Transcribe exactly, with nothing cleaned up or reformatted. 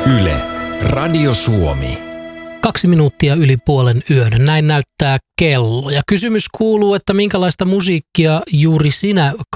Yle, Radio Suomi. Kaksi minuuttia yli puolen yön. Näin näyttää kello. Ja kysymys kuuluu, että minkälaista musiikkia juuri sinä